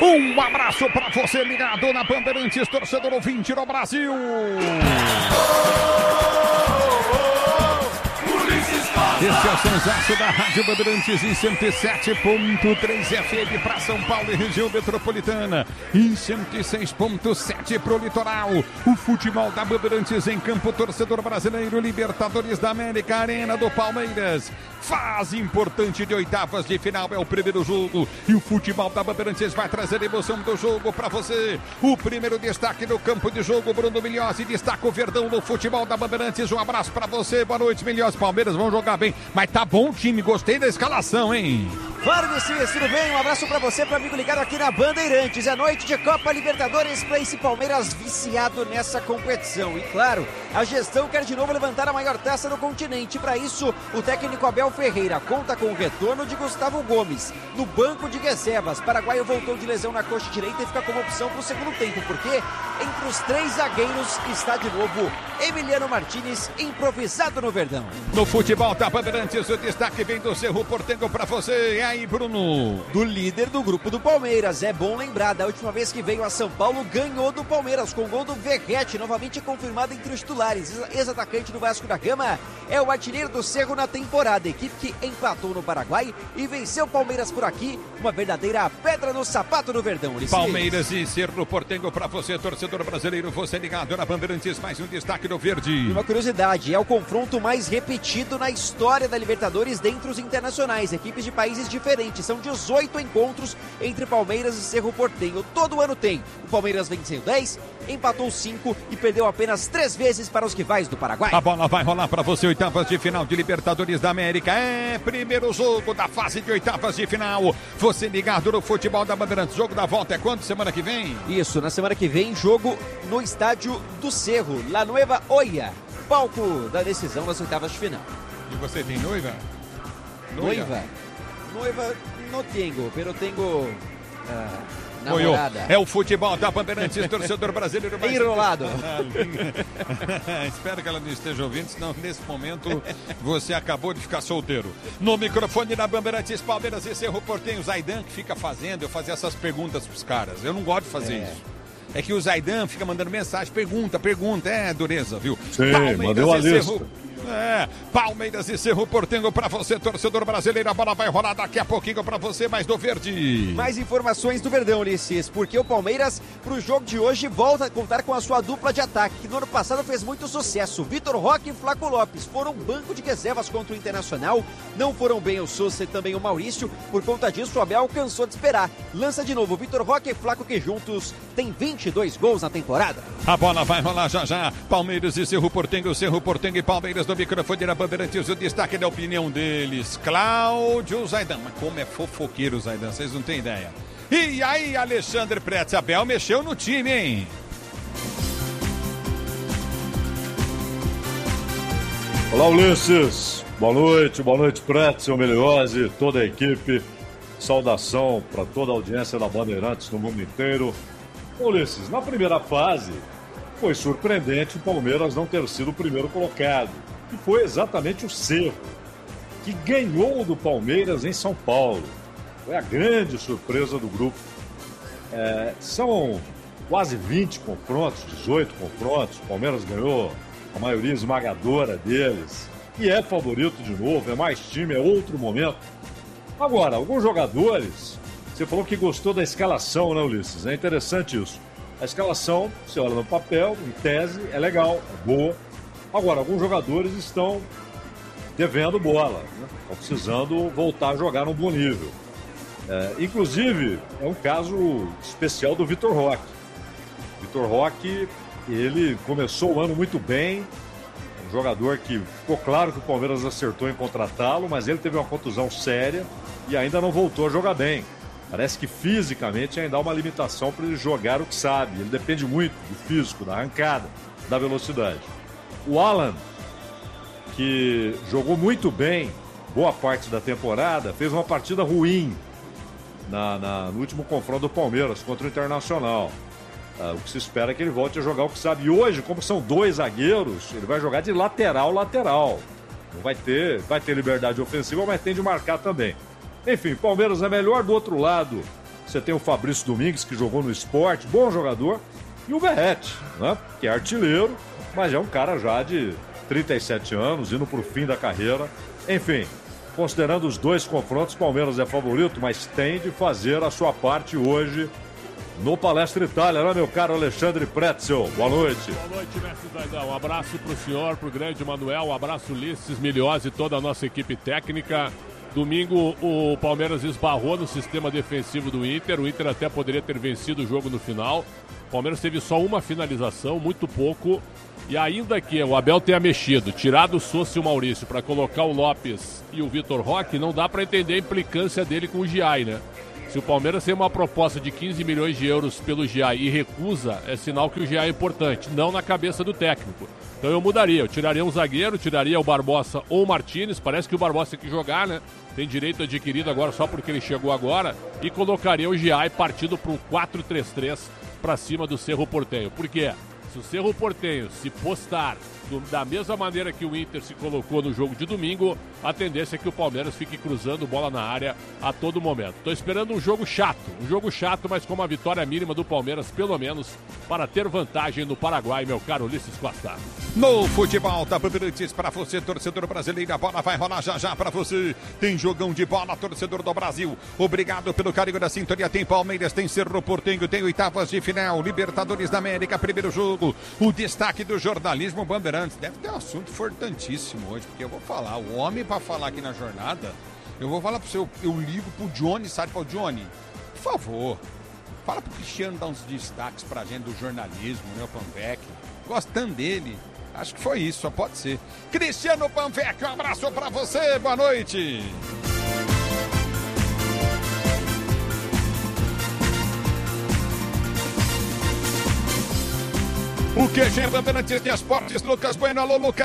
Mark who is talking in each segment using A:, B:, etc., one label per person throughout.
A: Um abraço para você ligado na Bandeirantes, torcedor ouvinte do Brasil. Este é o sonsaço da Rádio Bandeirantes em 107.3 FM para São Paulo e região metropolitana, em 106.7 para o litoral. O futebol da Bandeirantes em campo, torcedor brasileiro, Libertadores da América, Arena do Palmeiras. Fase importante de oitavas de final, é o primeiro jogo e o futebol da Bandeirantes vai trazer a emoção do jogo para você. O primeiro destaque no campo de jogo, Bruno Milhozzi, destaca o Verdão no futebol da Bandeirantes. Um abraço para você, boa noite, Milhozzi. Palmeiras vão jogar bem, mas tá bom o time, gostei da escalação, hein?
B: Claro, Messias, tudo bem? Um abraço pra você, pro amigo ligado aqui na Bandeirantes. É noite de Copa Libertadores para esse Palmeiras viciado nessa competição. E claro, a gestão quer de novo levantar a maior taça do continente. Para isso, o técnico Abel Ferreira conta com o retorno de Gustavo Gomes no banco de reservas. Paraguaio voltou de lesão na coxa direita e fica como opção pro segundo tempo, porque entre os três zagueiros está de novo Emiliano Martínez, improvisado no Verdão.
A: No futebol da Bandeirantes, o destaque vem do Cerro Porteño pra você. E aí, Bruno?
B: Do líder do grupo do Palmeiras. É bom lembrar, da última vez que veio a São Paulo, ganhou do Palmeiras com gol do Verratti, novamente confirmado entre os titulares. Ex-atacante do Vasco da Gama é o artilheiro do Cerro na temporada. Equipe que empatou no Paraguai e venceu o Palmeiras por aqui. Uma verdadeira pedra no sapato do Verdão.
A: Palmeiras e Cerro Porteño pra você, torcedor brasileiro. Você ligado na Bandeirantes, mais um destaque do Verde.
B: E uma curiosidade, é o confronto mais repetido na história da Libertadores dentre os internacionais. Equipes de países diferentes. São 18 encontros entre Palmeiras e Cerro Porteño. Todo ano tem. O Palmeiras venceu 10, empatou 5 e perdeu apenas 3 vezes para os rivais do Paraguai.
A: A bola vai rolar para você, oitavas de final de Libertadores da América. É primeiro jogo da fase de oitavas de final. Você ligado no futebol da Bandeirantes. Jogo da volta é quando? Semana que vem?
B: Isso, na semana que vem, jogo no estádio do Cerro, La Nueva Oia, palco da decisão das oitavas de final.
A: E você tem noiva?
B: Noiva não tenho, pero tenho namorada.
A: É o futebol da Bandeirantes, torcedor brasileiro mais
B: enrolado.
A: Espero que ela não esteja ouvindo, senão nesse momento você acabou de ficar solteiro. No microfone da Bandeirantes, Palmeiras e Cerro Porteño, o Zaidan que fica fazendo, eu fazia essas perguntas pros caras. Eu não gosto de fazer isso. É que o Zaidan fica mandando mensagem, pergunta, é dureza, viu?
C: Sim, mandou a lista.
A: Palmeiras e Cerro Porteño pra você, torcedor brasileiro. A bola vai rolar daqui a pouquinho pra você, mais do Verde.
B: Mais informações do Verdão, Ulisses, porque o Palmeiras, pro jogo de hoje, volta a contar com a sua dupla de ataque, que no ano passado fez muito sucesso. Vitor Roque e Flaco Lopes foram banco de reservas contra o Internacional. Não foram bem o Sousa e também o Maurício. Por conta disso, o Abel cansou de esperar. Lança de novo Vitor Roque e Flaco, que juntos tem 22 gols na temporada.
A: A bola vai rolar já. Palmeiras e Cerro Porteño e Palmeiras no microfone da Bandeirantes, o destaque da opinião deles. Cláudio Zaidan, mas como é fofoqueiro o Zaidan, vocês não têm ideia. E aí, Alexandre Pretz, Abel mexeu no time, hein?
C: Olá, Ulisses. Boa noite, Pretz, Milhozzi, toda a equipe. Saudação para toda a audiência da Bandeirantes no mundo inteiro. Ulisses, na primeira fase, foi surpreendente o Palmeiras não ter sido o primeiro colocado. E foi exatamente o Cerro, que ganhou do Palmeiras em São Paulo. Foi a grande surpresa do grupo. São quase 20 confrontos, 18 confrontos. O Palmeiras ganhou a maioria esmagadora deles. E é favorito de novo, é mais time, é outro momento. Agora, alguns jogadores... Você falou que gostou da escalação, né, Ulisses? É interessante isso. A escalação, você olha no papel, em tese, é legal, é boa. Agora, alguns jogadores estão devendo bola, né? Estão precisando voltar a jogar num bom nível. Inclusive, é um caso especial do Vitor Roque. Vitor Roque, ele começou o ano muito bem, um jogador que ficou claro que o Palmeiras acertou em contratá-lo, mas ele teve uma contusão séria e ainda não voltou a jogar bem. Parece que fisicamente ainda há uma limitação para ele jogar o que sabe. Ele depende muito do físico, da arrancada, da velocidade. O Alan, que jogou muito bem boa parte da temporada, fez uma partida ruim no último confronto do Palmeiras contra o Internacional. O que se espera é que ele volte a jogar o que sabe. E hoje, como são dois zagueiros, ele vai jogar de lateral. Não vai ter liberdade ofensiva, mas tem de marcar também. Enfim, Palmeiras é melhor. Do outro lado, Você tem o Fabrício Domingues, que jogou no Sport, bom jogador. E o Verratti, né? Que é artilheiro, mas é um cara já de 37 anos, indo pro fim da carreira. Enfim, considerando os dois confrontos, Palmeiras é favorito, mas tem de fazer a sua parte hoje no Palestra Itália, né, meu caro Alexandre Pretzel? Boa noite.
D: Boa noite, mestre Zaidão. Um abraço pro senhor, pro grande Manuel, um abraço Ulisses, Milhose e toda a nossa equipe técnica. Domingo o Palmeiras esbarrou no sistema defensivo do Inter, o Inter até poderia ter vencido o jogo no final. O Palmeiras teve só uma finalização, muito pouco. E ainda que o Abel tenha mexido, tirado o Sousa e o Maurício para colocar o Lopes e o Vitor Roque, não dá para entender a implicância dele com o Giai, né? Se o Palmeiras tem uma proposta de 15 milhões de euros pelo Giai e recusa, é sinal que o Giai é importante, não na cabeça do técnico. Então eu mudaria, eu tiraria um zagueiro, tiraria o Barbosa ou o Martínez, parece que o Barbosa tem que jogar, né? Tem direito adquirido agora só porque ele chegou agora, e colocaria o Giai partindo para um 4-3-3 para cima do Cerro Porteño. Por quê? Se o Cerro Porteño se postar da mesma maneira que o Inter se colocou no jogo de domingo, a tendência é que o Palmeiras fique cruzando bola na área a todo momento. Estou esperando um jogo chato, mas com uma vitória mínima do Palmeiras, pelo menos, para ter vantagem no Paraguai, meu caro Ulisses Costa.
A: No futebol da Bandeirantes, para você, torcedor brasileiro, a bola vai rolar já para você. Tem jogão de bola, torcedor do Brasil. Obrigado pelo carinho da sintonia. Tem Palmeiras, tem Cerro Porteño, tem oitavas de final, Libertadores da América, primeiro jogo. O destaque do jornalismo Bandeirantes. Deve ter um assunto importantíssimo hoje, porque eu vou falar. O homem para falar aqui na jornada, eu vou falar para você, eu ligo pro Johnny, sabe, para o Johnny, por favor, fala pro Cristiano dar uns destaques pra gente do jornalismo, né, o Panvec. Gostando dele. Acho que foi isso, só pode ser. Cristiano Panvec, um abraço pra você, boa noite. O QG Bandeirantes de Esportes, Lucas Bueno, alô, Lucas.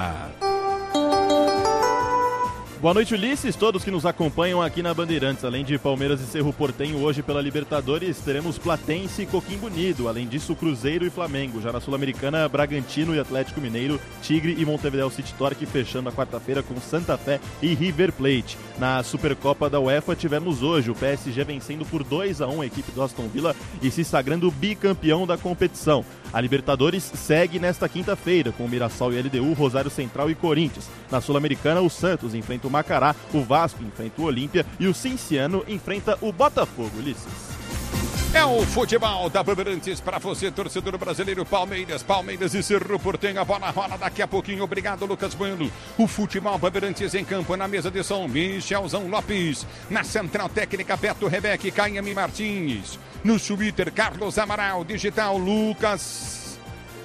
E: Boa noite, Ulisses, todos que nos acompanham aqui na Bandeirantes. Além de Palmeiras e Cerro Porteño, hoje pela Libertadores, teremos Platense e Coquimbo Unido. Além disso, Cruzeiro e Flamengo. Já na Sul-Americana, Bragantino e Atlético Mineiro, Tigre e Montevideo City Torque, fechando a quarta-feira com Santa Fé e River Plate. Na Supercopa da UEFA, tivemos hoje o PSG vencendo por 2-1 a equipe do Aston Villa e se sagrando bicampeão da competição. A Libertadores segue nesta quinta-feira, com o Mirassol e LDU, Rosário Central e Corinthians. Na Sul-Americana, o Santos enfrenta o Macará, o Vasco enfrenta o Olímpia e o Cinciano enfrenta o Botafogo, Ulisses.
A: É o futebol da Bandeirantes para você, torcedor brasileiro. Palmeiras e Cerro Porteño. A bola rola daqui a pouquinho. Obrigado, Lucas Bueno. O futebol Bandeirantes em campo, na mesa de som, Michelzão Lopes. Na central técnica, Beto Rebeque, Caime Martins. No Twitter, Carlos Amaral. Digital, Lucas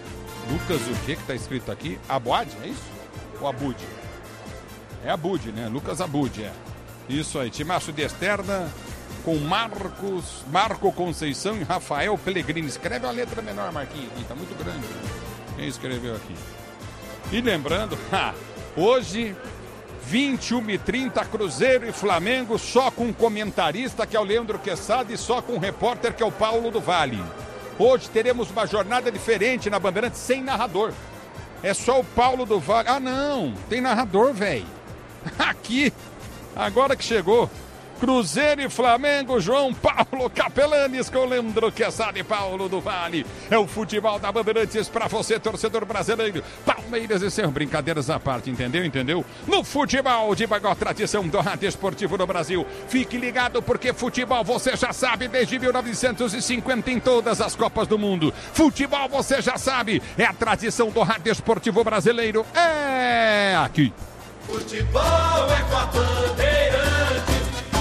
A: o que está escrito aqui? Abud, é isso? Ou Abud? É Abud, né? Lucas Abud, é. Isso aí, Timaço de Externa, com Marco Conceição e Rafael Pellegrini. Escreve a letra menor, Marquinhos, aqui, tá muito grande. Quem escreveu aqui? E lembrando, hoje, 21h30, Cruzeiro e Flamengo, só com comentarista, que é o Leandro Quesada, e só com repórter, que é o Paulo do Vale. Hoje teremos uma jornada diferente na Bandeirantes, sem narrador. É só o Paulo do Vale. Ah, não, tem narrador, velho. Aqui, agora que chegou. Cruzeiro e Flamengo, João Paulo Capelanes com Leandro Quesada e Paulo do Vale. É o futebol da Bandeirantes para você, torcedor brasileiro. Palmeiras e Cerro, brincadeiras à parte, entendeu? No futebol de maior tradição do rádio esportivo no Brasil. Fique ligado porque futebol você já sabe desde 1950 em todas as Copas do Mundo. Futebol você já sabe, é a tradição do rádio esportivo brasileiro. É aqui.
F: Futebol é com a Bandeirantes.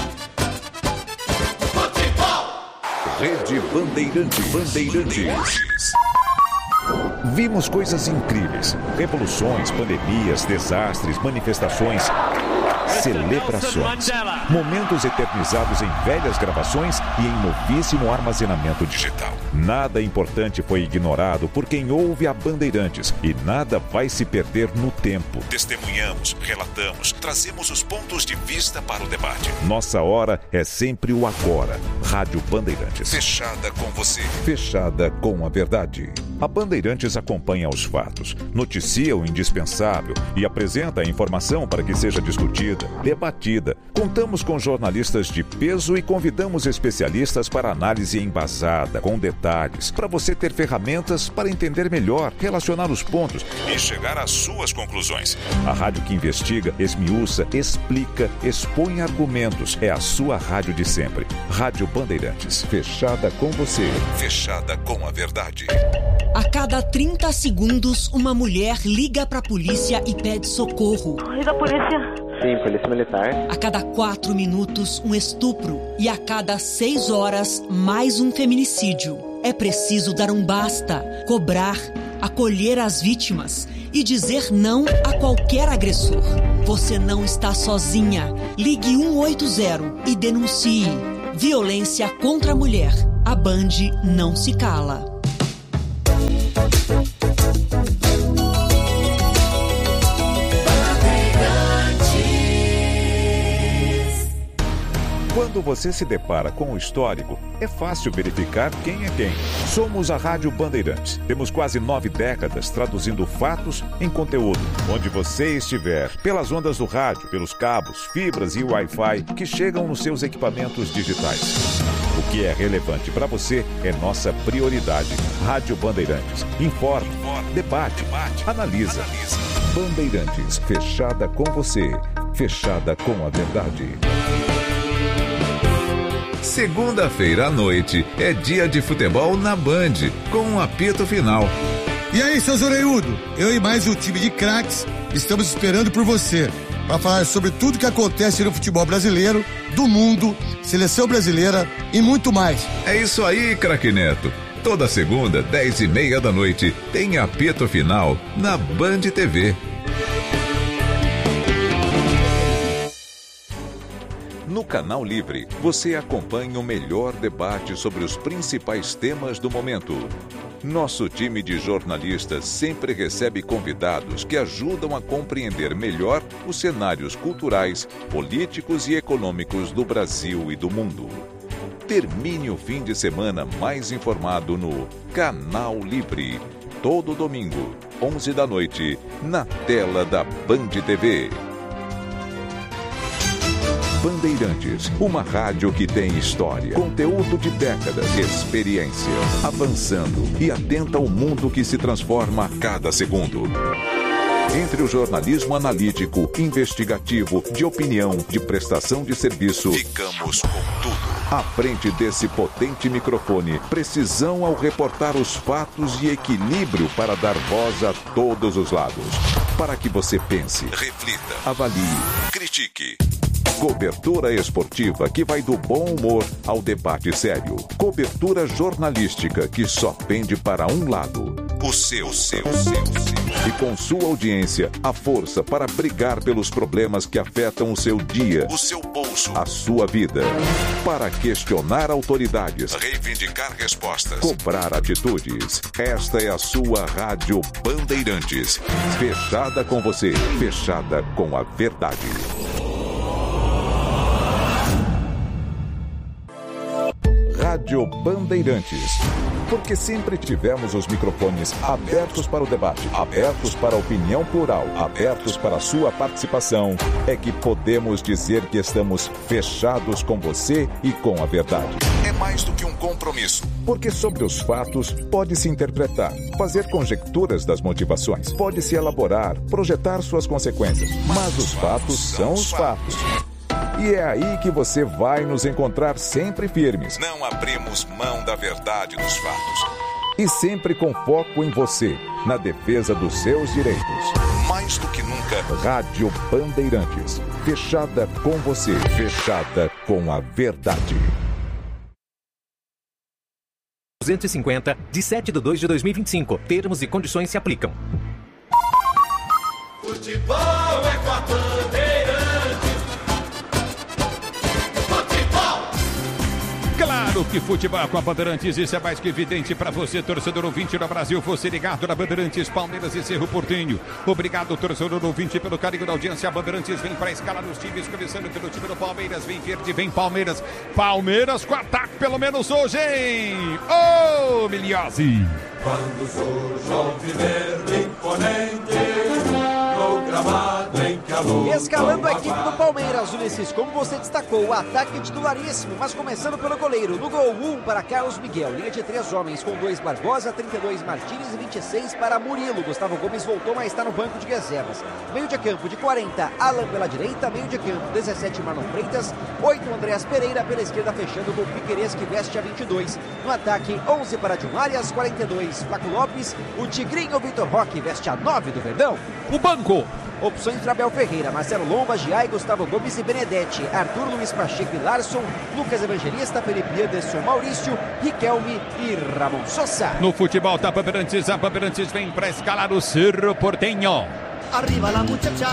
G: Rede Bandeirantes. Vimos coisas incríveis, revoluções, pandemias, desastres, manifestações, celebrações, momentos eternizados em velhas gravações e em novíssimo armazenamento digital. Nada importante foi ignorado por quem ouve a Bandeirantes e nada vai se perder no tempo. Testemunhamos, relatamos, trazemos os pontos de vista para o debate. Nossa hora é sempre o agora. Rádio Bandeirantes. Fechada com você. Fechada com a verdade. A Bandeirantes acompanha os fatos, noticia o indispensável e apresenta a informação para que seja discutida, debatida. Contamos com jornalistas de peso e convidamos especialistas para análise embasada, com detalhes, para você ter ferramentas para entender melhor, relacionar os pontos e chegar às suas conclusões. A rádio que investiga, esmiuça, explica, expõe argumentos. É a sua rádio de sempre. Rádio Bandeirantes. Fechada com você. Fechada com a verdade.
H: A cada 30 segundos, uma mulher liga para a polícia e pede socorro.
I: Liga a polícia. Sim, polícia militar.
H: A cada 4 minutos, um estupro. E a cada 6 horas, mais um feminicídio. É preciso dar um basta, cobrar, acolher as vítimas e dizer não a qualquer agressor. Você não está sozinha. Ligue 180 e denuncie. Violência contra a mulher. A Band não se cala.
G: Quando você se depara com o histórico, é fácil verificar quem é quem. Somos a Rádio Bandeirantes. Temos quase 9 décadas traduzindo fatos em conteúdo. Onde você estiver, pelas ondas do rádio, pelos cabos, fibras e Wi-Fi que chegam nos seus equipamentos digitais. O que é relevante para você é nossa prioridade. Rádio Bandeirantes. Informa, debate, analisa. Bandeirantes, fechada com você. Fechada com a verdade.
J: Segunda-feira à noite é dia de futebol na Band, com um apito final.
K: E aí, seus orelhudos? Eu e mais um time de craques estamos esperando por você para falar sobre tudo que acontece no futebol brasileiro, do mundo, seleção brasileira e muito mais.
J: É isso aí, craque Neto. Toda segunda, 10h30 da noite, tem apito final na Band TV.
G: No Canal Livre, você acompanha o melhor debate sobre os principais temas do momento. Nosso time de jornalistas sempre recebe convidados que ajudam a compreender melhor os cenários culturais, políticos e econômicos do Brasil e do mundo. Termine o fim de semana mais informado no Canal Livre. Todo domingo, 11 da noite, na tela da Band TV. Bandeirantes, uma rádio que tem história, conteúdo de décadas, experiência, avançando e atenta ao mundo que se transforma a cada segundo. Entre o jornalismo analítico, investigativo, de opinião, de prestação de serviço, ficamos com tudo. À frente desse potente microfone, precisão ao reportar os fatos e equilíbrio para dar voz a todos os lados. Para que você pense, reflita, avalie, critique. Cobertura esportiva que vai do bom humor ao debate sério. Cobertura jornalística que só pende para um lado. O seu. E com sua audiência, a força para brigar pelos problemas que afetam o seu dia, o seu bolso, a sua vida. Para questionar autoridades, reivindicar respostas, cobrar atitudes. Esta é a sua Rádio Bandeirantes. Fechada com você, fechada com a verdade. Rádio Bandeirantes. Porque sempre tivemos os microfones abertos para o debate, abertos para a opinião plural, abertos para a sua participação, é que podemos dizer que estamos fechados com você e com a verdade. É mais do que um compromisso, porque sobre os fatos pode-se interpretar, fazer conjecturas das motivações, pode-se elaborar, projetar suas consequências, mas os fatos são os fatos. E é aí que você vai nos encontrar sempre firmes. Não abrimos mão da verdade dos fatos. E sempre com foco em você, na defesa dos seus direitos. Mais do que nunca, Rádio Bandeirantes. Fechada com você, fechada com a verdade.
L: 250, de 7/2/2025. Termos e condições se aplicam.
F: Futebol é com a Bandeirantes.
A: claro que futebol com a Bandeirantes, isso é mais que evidente para você, torcedor ouvinte do Brasil, você ligado na Bandeirantes, Palmeiras e Cerro Porteño. Obrigado, torcedor ouvinte, pelo carinho da audiência. A Bandeirantes vem para escalar os times, começando pelo time do Palmeiras. Vem verde, vem Palmeiras. Palmeiras com ataque, pelo menos hoje, hein? Ô, Miliose!
F: Quando surge o alviverde imponente, no gramado em que a luz...
B: Escalando a equipe do Palmeiras, Ulisses, como você destacou, o ataque titularíssimo, mas começando pelo goleiro. No gol 1 para Carlos Miguel, linha de 3 homens, com 2 Barbosa, 32 Martínez e 26 para Murilo. Gustavo Gomes voltou, mas está no banco de reservas. Meio de campo de 40, Alan pela direita, meio de campo 17, Marlon Freitas, 8, Andréas Pereira, pela esquerda fechando com o Piquerez, que veste a 22. No ataque, 11 para John Arias, 42, Flaco Lopes, o Tigrinho Vitor Roque veste a 9 do Verdão.
A: O banco.
B: Opções para Abel Ferreira, Marcelo Lomba, Giai, Gustavo Gomes e Benedetti, Arthur Luiz Pacheco e Larson, Lucas Evangelista, Felipe Anderson, Maurício, Riquelme e Ramon Sosa.
A: No futebol da Bandeirantes, a Bandeirantes vem para escalar o Cerro Porteño.
M: Arriba la muchacha.